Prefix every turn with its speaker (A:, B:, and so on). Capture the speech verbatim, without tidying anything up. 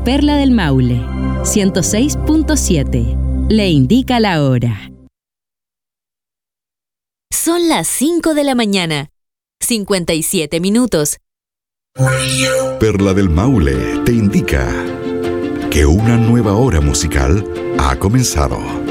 A: Perla del Maule, ciento seis punto siete. Le indica la hora.
B: Son las cinco de la mañana, cincuenta y siete minutos.
C: Perla del Maule te indica que una nueva hora musical ha comenzado.